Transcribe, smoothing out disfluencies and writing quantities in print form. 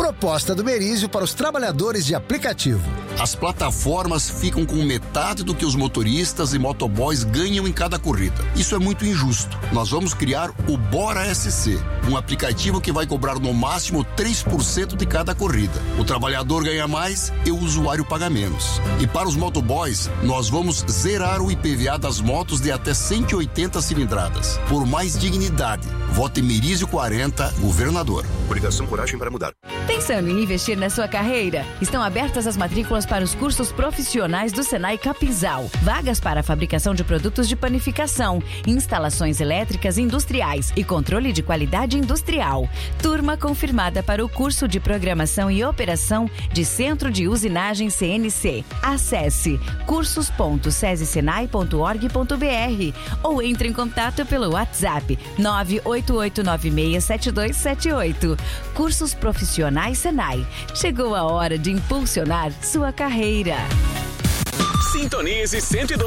Proposta do Merizio para os trabalhadores de aplicativo. As plataformas ficam com metade do que os motoristas e motoboys ganham em cada corrida. Isso é muito injusto. Nós vamos criar o Bora SC, um aplicativo que vai cobrar no máximo 3% de cada corrida. O trabalhador ganha mais e o usuário paga menos. E para os motoboys, nós vamos zerar o IPVA das motos de até 180 cilindradas. Por mais dignidade, vote Merizio 40, governador. Coligação Coragem para Mudar. Pensando em investir na sua carreira? Estão abertas as matrículas para os cursos profissionais do Senai Capinzal. Vagas para a fabricação de produtos de panificação, instalações elétricas industriais e controle de qualidade industrial. Turma confirmada para o curso de Programação e Operação de Centro de Usinagem CNC. Acesse cursos.sesesenai.org.br ou entre em contato pelo WhatsApp 988967278. Cursos profissionais Senai. Chegou a hora de impulsionar sua carreira. Sintonize 102.